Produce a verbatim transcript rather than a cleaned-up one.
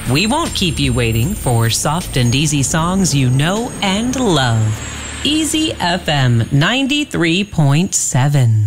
We won't keep you waiting for soft and easy songs you know and love. Easy F M ninety-three point seven.